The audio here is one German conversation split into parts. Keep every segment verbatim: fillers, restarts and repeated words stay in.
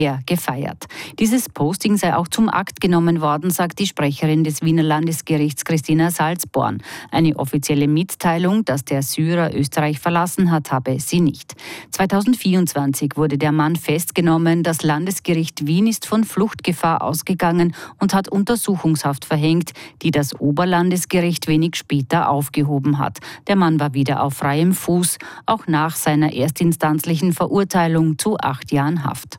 gefeiert. Dieses Posting sei auch zum Akt genommen worden, sagt die Sprecherin des Wiener Landesgerichts Christina Salzborn. Eine offizielle Mitteilung, dass der Syrer Österreich verlassen hat, habe sie nicht. zweitausendvierundzwanzig wurde der Mann festgenommen. Das Landesgericht Wien ist von Fluchtgefahr ausgegangen und hat Untersuchungshaft verhängt, die das Oberlandesgericht wenig später aufgehoben hat. Der Mann war wieder auf freiem Fuß, auch nach seiner erstinstanzlichen Verurteilung zu acht Jahren Haft.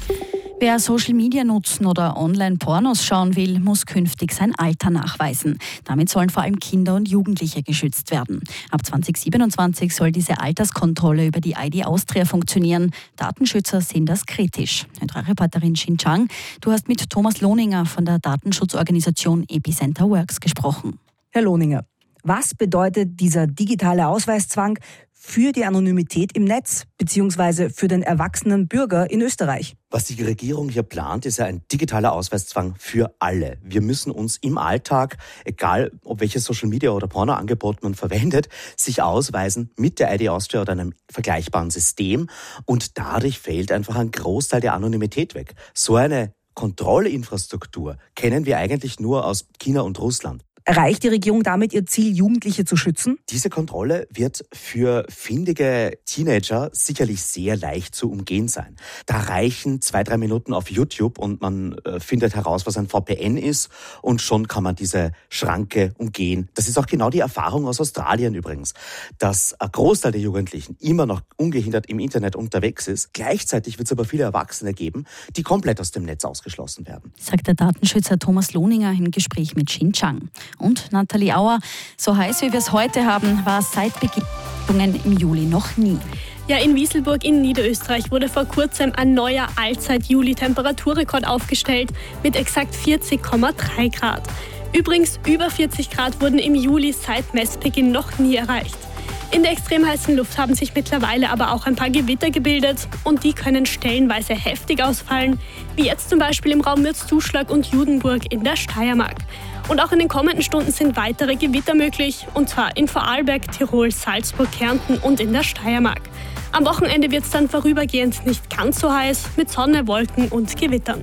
Wer Social Media nutzen oder Online-Pornos schauen will, muss künftig sein Alter nachweisen. Damit sollen vor allem Kinder und Jugendliche geschützt werden. Ab zwanzig siebenundzwanzig soll diese Alterskontrolle über die I D Austria funktionieren. Datenschützer sehen das kritisch. Reporterin Xin Chang, du hast mit Thomas Lohninger von der Datenschutzorganisation Epicenter Works gesprochen. Herr Lohninger, was bedeutet dieser digitale Ausweiszwang für die Anonymität im Netz bzw. für den erwachsenen Bürger in Österreich? Was die Regierung hier plant, ist ja ein digitaler Ausweiszwang für alle. Wir müssen uns im Alltag, egal ob welches Social Media oder Pornoangebot man verwendet, sich ausweisen mit der I D Austria oder einem vergleichbaren System. Und dadurch fällt einfach ein Großteil der Anonymität weg. So eine Kontrollinfrastruktur kennen wir eigentlich nur aus China und Russland. Erreicht die Regierung damit ihr Ziel, Jugendliche zu schützen? Diese Kontrolle wird für findige Teenager sicherlich sehr leicht zu umgehen sein. Da reichen zwei, drei Minuten auf YouTube und man äh, findet heraus, was ein V P N ist, und schon kann man diese Schranke umgehen. Das ist auch genau die Erfahrung aus Australien übrigens, dass ein Großteil der Jugendlichen immer noch ungehindert im Internet unterwegs ist. Gleichzeitig wird es aber viele Erwachsene geben, die komplett aus dem Netz ausgeschlossen werden. Sagt der Datenschützer Thomas Lohninger im Gespräch mit Xin Chang. Und Nathalie Auer, so heiß wie wir es heute haben, war es seit Beginn im Juli noch nie. Ja, in Wieselburg in Niederösterreich wurde vor kurzem ein neuer Allzeit-Juli-Temperaturrekord aufgestellt mit exakt vierzig Komma drei Grad. Übrigens, über vierzig Grad wurden im Juli seit Messbeginn noch nie erreicht. In der extrem heißen Luft haben sich mittlerweile aber auch ein paar Gewitter gebildet und die können stellenweise heftig ausfallen, wie jetzt zum Beispiel im Raum Mürzzuschlag und Judenburg in der Steiermark. Und auch in den kommenden Stunden sind weitere Gewitter möglich, und zwar in Vorarlberg, Tirol, Salzburg, Kärnten und in der Steiermark. Am Wochenende wird es dann vorübergehend nicht ganz so heiß, mit Sonne, Wolken und Gewittern.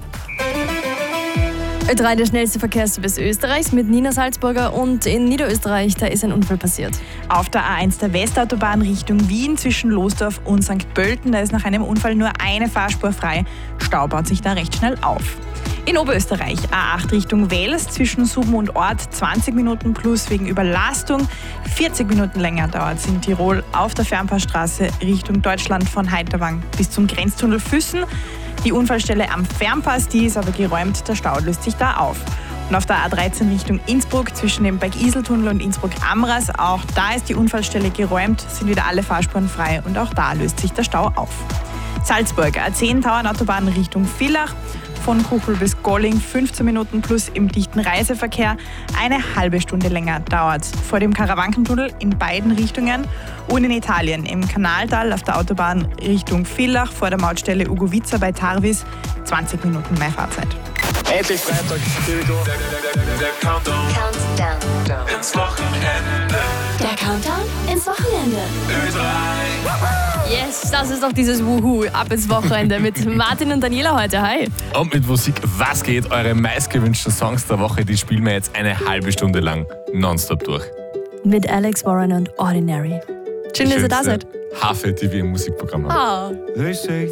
Ö drei, der schnellste Verkehrsservice Österreichs mit Nina Salzburger, und in Niederösterreich, da ist ein Unfall passiert. Auf der A eins der Westautobahn Richtung Wien zwischen Losdorf und Sankt Pölten, da ist nach einem Unfall nur eine Fahrspur frei. Stau baut sich da recht schnell auf. In Oberösterreich A acht Richtung Wels zwischen Suben und Ort zwanzig Minuten plus wegen Überlastung. vierzig Minuten länger dauert es in Tirol auf der Fernpassstraße Richtung Deutschland von Heiterwang bis zum Grenztunnel Füssen. Die Unfallstelle am Fernpass, die ist aber geräumt, der Stau löst sich da auf. Und auf der A dreizehn Richtung Innsbruck zwischen dem Berg-Isel-Tunnel und Innsbruck-Amras, auch da ist die Unfallstelle geräumt, sind wieder alle Fahrspuren frei und auch da löst sich der Stau auf. Salzburg, A zehn Tauernautobahn Richtung Villach. Von Kuchel bis Golling fünfzehn Minuten plus im dichten Reiseverkehr. Eine halbe Stunde länger dauert es vor dem Karawankentunnel in beiden Richtungen. Und in Italien im Kanaltal auf der Autobahn Richtung Villach vor der Mautstelle Ugovica bei Tarvis zwanzig Minuten mehr Fahrzeit. Endlich Freitag, here we go. Der, der, der, der Countdown. Countdown ins Wochenende. Der Countdown ins Wochenende. Ö drei. Yes, das ist doch dieses Wuhu ab ins Wochenende mit Martin und Daniela heute. Hi. Und mit Musik, was geht? Eure meistgewünschten Songs der Woche, die spielen wir jetzt eine halbe Stunde lang nonstop durch. Mit Alex Warren und Ordinary. Schön, dass ihr da seid. Hafe T V im Musikprogramm haben. Oh.